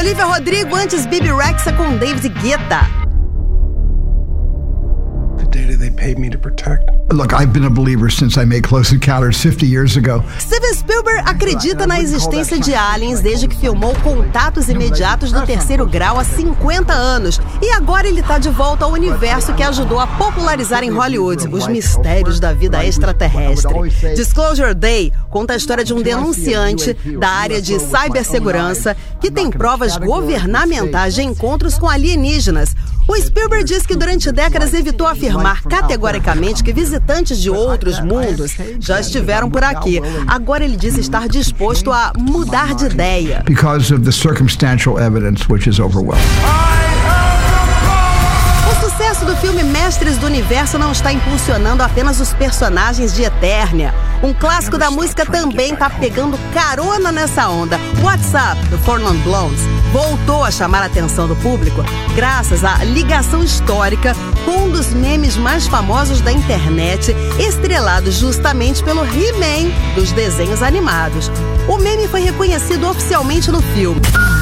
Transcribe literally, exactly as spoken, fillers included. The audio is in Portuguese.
Olivia Rodrigo, antes Bibi Rexha com David Guetta. The data they paid me to protect. Look, I've been a believer since I made Close Encounters fifty years ago. Steven Spielberg acredita na existência de aliens desde que filmou Contatos Imediatos do Terceiro Grau há cinquenta anos. E agora ele está de volta ao universo que ajudou a popularizar em Hollywood os mistérios da vida extraterrestre. Disclosure Day conta a história de um denunciante da área de cibersegurança que tem provas governamentais de encontros com alienígenas. O Spielberg diz que durante décadas evitou afirmar categoricamente que visitantes de outros mundos já estiveram por aqui. Agora ele diz estar disposto a mudar de ideia. Because of the circumstantial evidence which is overwhelming. O sucesso do filme Mestres do Universo não está impulsionando apenas os personagens de Eternia. Um clássico da música também está pegando carona nessa onda. What's Up, do Four Non Blondes, voltou a chamar a atenção do público graças à ligação histórica com um dos memes mais famosos da internet, estrelado justamente pelo He-Man dos desenhos animados. O meme foi reconhecido oficialmente no filme.